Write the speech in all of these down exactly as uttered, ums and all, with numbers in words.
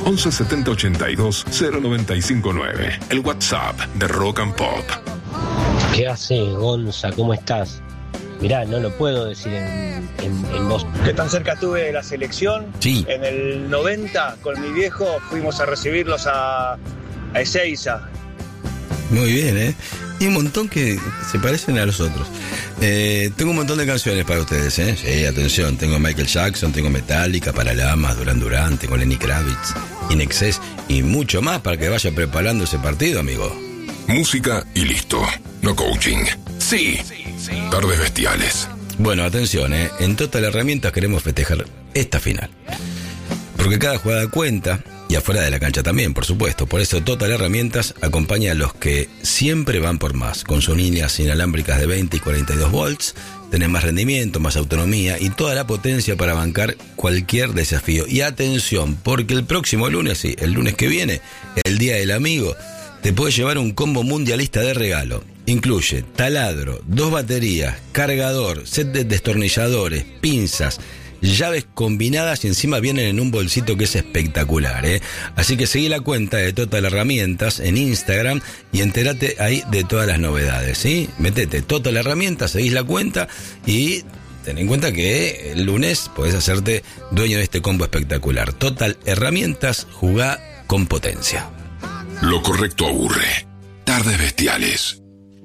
once setenta ochenta y dos cero noventa y cinco nueve. El WhatsApp de Rock and Pop. ¿Qué haces, Gonza? ¿Cómo estás? Mirá, no lo puedo decir en, en, en voz. Que tan cerca estuve de la selección. Sí. En el noventa, con mi viejo, fuimos a recibirlos a, a Ezeiza. Muy bien, ¿eh? Y un montón que se parecen a los otros. Eh, tengo un montón de canciones para ustedes, ¿eh? Sí, atención. Tengo Michael Jackson, tengo Metallica, Paralamas, Duran Duran, tengo Lenny Kravitz, In Excess y mucho más para que vaya preparando ese partido, amigo. Música y listo. No coaching. Sí. Tardes Bestiales. Bueno, atención, ¿eh? En Total Herramientas queremos festejar esta final. Porque cada jugada cuenta, y afuera de la cancha también, por supuesto. Por eso Total Herramientas acompaña a los que siempre van por más. Con sus líneas inalámbricas de veinte y cuarenta y dos volts, tenés más rendimiento, más autonomía y toda la potencia para bancar cualquier desafío. Y atención, porque el próximo lunes, sí, el lunes que viene, el Día del Amigo, te puedes llevar un combo mundialista de regalo. Incluye taladro, dos baterías, cargador, set de destornilladores, pinzas, llaves combinadas y encima vienen en un bolsito que es espectacular, ¿eh? Así que seguí la cuenta de Total Herramientas en Instagram y entérate ahí de todas las novedades, ¿sí? Metete Total Herramientas, seguís la cuenta y ten en cuenta que el lunes podés hacerte dueño de este combo espectacular. Total Herramientas, jugá con potencia. Lo correcto aburre. Tardes Bestiales.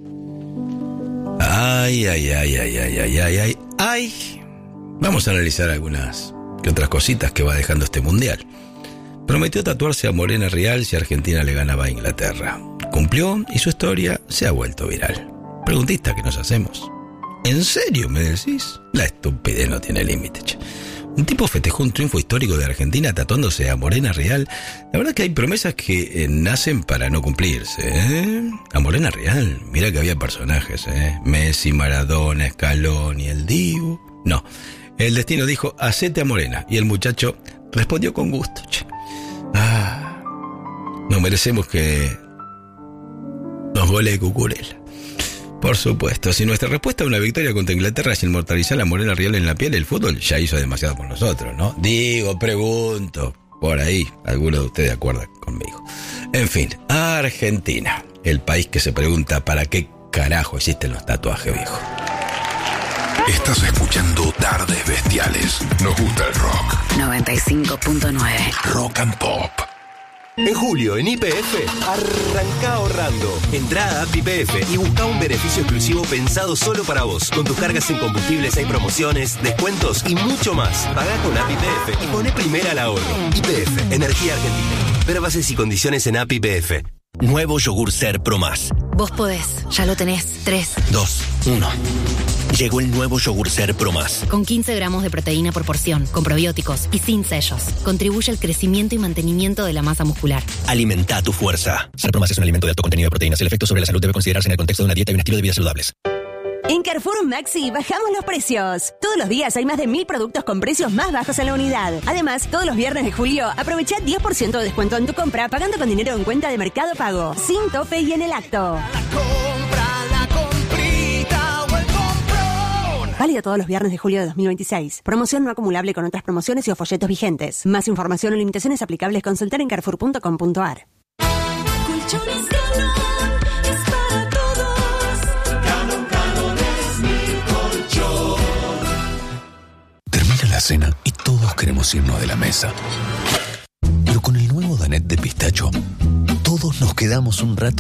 Ay, ay, ay, ay, ay, ay, ay, ay, ay. Vamos a analizar algunas que otras cositas que va dejando este mundial. Prometió tatuarse a Morena Real si Argentina le ganaba a Inglaterra. Cumplió y su historia se ha vuelto viral. Preguntista que nos hacemos. ¿En serio me decís? La estupidez no tiene límite, che. Un tipo festejó un triunfo histórico de Argentina tatuándose a Morena Real. La verdad que hay promesas que eh, nacen para no cumplirse, ¿eh? A Morena Real, mira que había personajes, ¿eh? Messi, Maradona, Scaloni, el Dibu. No, el destino dijo, hacete a Morena. Y el muchacho respondió con gusto, che. Ah, no merecemos que nos golee Cucurella. Por supuesto, si nuestra respuesta a una victoria contra Inglaterra es inmortalizar la Morena Real en la piel, el fútbol ya hizo demasiado por nosotros, ¿no? Digo, pregunto, por ahí, alguno de ustedes acuerda conmigo. En fin, Argentina, el país que se pregunta para qué carajo existen los tatuajes, viejo. Estás escuchando Tardes Bestiales. Nos gusta el rock. noventa y cinco punto nueve. Rock and Pop. En julio, en Y P F, arranca ahorrando. Entrá a Y P F y busca un beneficio exclusivo pensado solo para vos. Con tus cargas en combustibles hay promociones, descuentos y mucho más. Pagá con A P I P F y poné primera al ahorro. Y P F, Energía Argentina. Ver bases y condiciones en A P I P F. Nuevo yogur Ser Pro Más. Vos podés, ya lo tenés. tres, dos, uno. Llegó el nuevo yogur Ser Pro Más. Con quince gramos de proteína por porción, con probióticos y sin sellos. Contribuye al crecimiento y mantenimiento de la masa muscular. Alimenta tu fuerza. Ser Pro Más es un alimento de alto contenido de proteínas. El efecto sobre la salud debe considerarse en el contexto de una dieta y un estilo de vida saludables. En Carrefour Maxi bajamos los precios. Todos los días hay más de mil productos con precios más bajos en la unidad. Además, todos los viernes de julio aprovecha diez por ciento de descuento en tu compra pagando con dinero en cuenta de Mercado Pago. Sin tope y en el acto. La compra, la comprita o el comprón. Válido todos los viernes de julio de dos mil veintiséis. Promoción no acumulable con otras promociones y o folletos vigentes. Más información o limitaciones aplicables consultar en carrefour punto com punto a r. Colchones Galón es para todos. Galón, Galón es mi colchón. Termina la cena y todos queremos irnos de la mesa. Pero con el nuevo Danette de pistacho, todos nos quedamos un rato